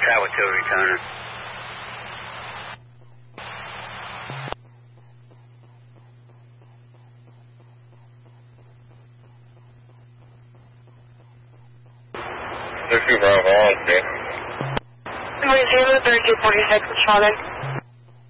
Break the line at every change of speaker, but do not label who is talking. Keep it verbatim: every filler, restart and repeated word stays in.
Tower two returner.
sixty Bravo, okay.
Zero thirty forty-six, Charlotte.